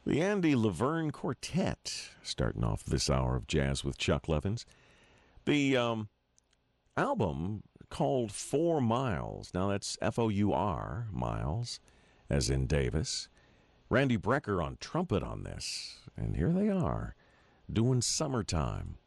The Andy Laverne Quartet, starting off this hour of jazz with Chuck Levins. The album called 4 Miles. Now that's Four miles, as in Davis. Randy Brecker on trumpet on this. And here they are, doing Summertime.